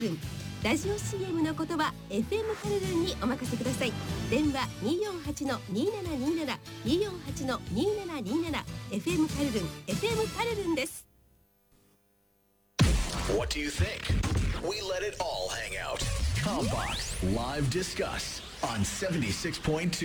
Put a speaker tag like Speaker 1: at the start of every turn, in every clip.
Speaker 1: ラジオ CM のことは FM カルルンにお任せください。電話 248-2727 248-2727 FM カルルン FM カルルンです。
Speaker 2: What do you think? We let it all hang out. Combox Live Discuss on 76.2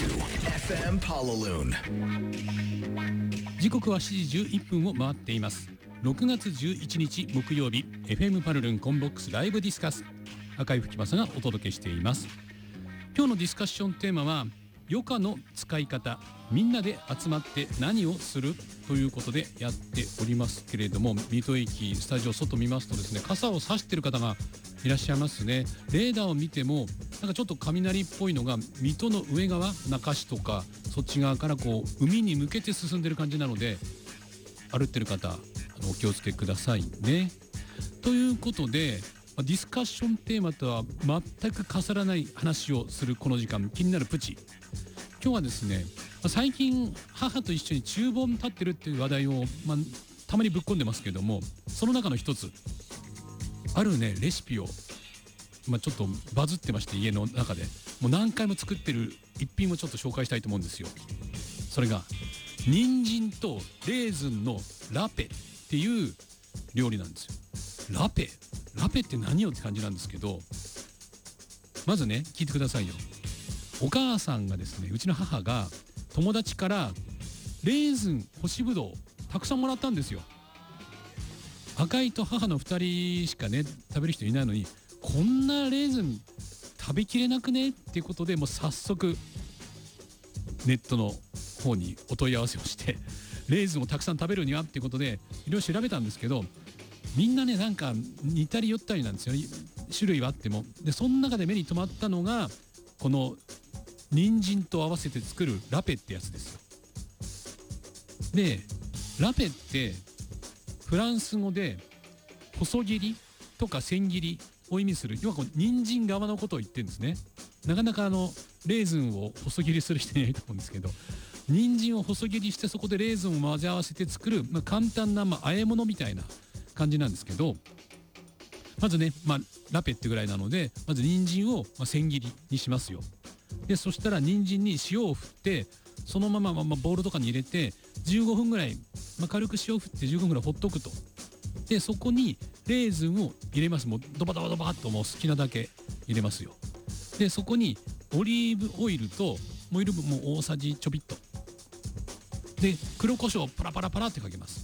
Speaker 2: FM Palaloon。
Speaker 3: 時刻は7時11分を回っています。6月11日木曜日、 FM パルルンコンボックスライブディスカス、赤井吹正がお届けしています。今日のディスカッションテーマは余暇の使い方、みんなで集まって何をするということでやっておりますけれども、水戸駅スタジオ外見ますとですね、傘を差している方がいらっしゃいますね。レーダーを見てもなんかちょっと雷っぽいのが水戸の上側、中市とかそっち側からこう海に向けて進んでる感じなので、歩ってる方お気をつけくださいね。ということでディスカッションテーマとは全く重ならない話をするこの時間、気になるプチ。今日はですね、最近母と一緒に厨房に立ってるっていう話題を、たまにぶっ込んでますけども、その中の一つあるねレシピを、ちょっとバズってまして、家の中でもう何回も作ってる一品をちょっと紹介したいと思うんですよ。それが人参とレーズンのラペっていう料理なんですよ。ラペって何よって感じなんですけど、まずね聞いてくださいよ。お母さんがですね、うちの母が友達からレーズン、干しぶどうたくさんもらったんですよ。赤井と母の2人しかね食べる人いないのに、こんなレーズン食べきれなくねっていうことで、もう早速ネットの方にお問い合わせをして、レーズンをたくさん食べるにはっていうことでいろいろ調べたんですけど、みんなねなんか似たり寄ったりなんですよ、種類はあっても。でその中で目に留まったのがこの人参と合わせて作るラペってやつですよ。でラペってフランス語で細切りとか千切りを意味する、要はこう人参側のことを言ってるんですね。なかなかレーズンを細切りする人いないと思うんですけど、人参を細切りしてそこでレーズンを混ぜ合わせて作る、簡単な和え物みたいな感じなんですけど、まずね、ラペってぐらいなので、まず人参を千切りにしますよ。でそしたら人参に塩を振って、そのままボウルとかに入れて15分ぐらい、軽く塩を振って15分ぐらいほっとくと。でそこにレーズンを入れます。もうドバドバドバっともう好きなだけ入れますよ。でそこにオリーブオイルとオイル分も大さじちょびっとで、黒胡椒をパラパラパラってかけます。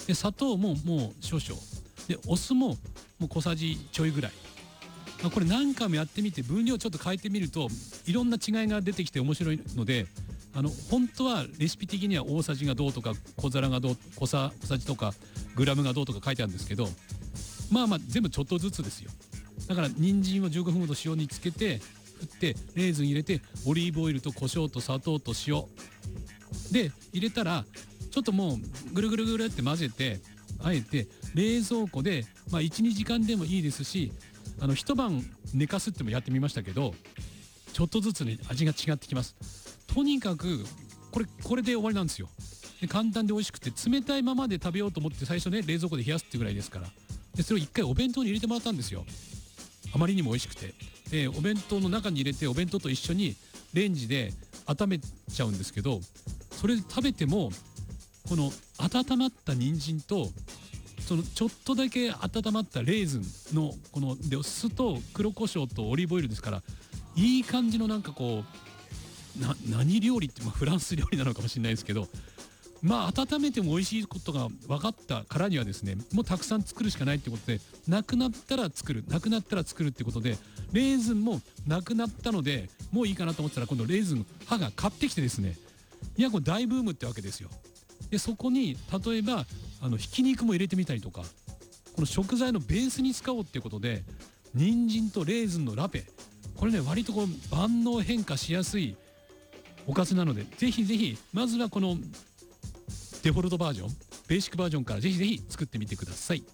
Speaker 3: で砂糖ももう少々で、お酢ももう小さじちょいぐらい。これ何回もやってみて分量ちょっと変えてみるといろんな違いが出てきて面白いので、本当はレシピ的には大さじがどうとか小皿がどう、小さじとかグラムがどうとか書いてあるんですけど、全部ちょっとずつですよ。だから人参を15分ほど塩につけて振ってレーズン入れて、オリーブオイルと胡椒と砂糖と塩で入れたら、ちょっともうぐるぐるぐるって混ぜて、あえて冷蔵庫で 1,2 時間でもいいですし、一晩寝かすってもやってみましたけど、ちょっとずつね味が違ってきます。とにかくこれで終わりなんですよ。で簡単で美味しくて、冷たいままで食べようと思って最初ね冷蔵庫で冷やすってぐらいですから。でそれを一回お弁当に入れてもらったんですよ。あまりにも美味しくて。でお弁当の中に入れて、お弁当と一緒にレンジで温めちゃうんですけど、それで食べてもこの温まった人参とそのちょっとだけ温まったレーズンのこので酢と黒胡椒とオリーブオイルですから、いい感じのなんかこう何料理って、フランス料理なのかもしれないですけど、温めても美味しいことが分かったからにはですね、もうたくさん作るしかないってことで、なくなったら作るってことで、レーズンもなくなったのでもういいかなと思ってたら、今度レーズン母が買ってきてですね、いやこれ大ブームってわけですよ。でそこに例えばひき肉も入れてみたりとか、この食材のベースに使おうっていうことで、人参とレーズンのラペ、これね割とこう万能変化しやすいおかずなので、ぜひぜひまずはこのデフォルトバージョン、ベーシックバージョンからぜひぜひ作ってみてください。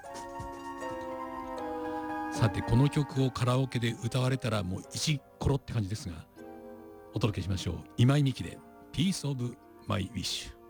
Speaker 3: さてこの曲をカラオケで歌われたらもう石ころって感じですが、お届けしましょう。今井美樹で Piece of My Wish。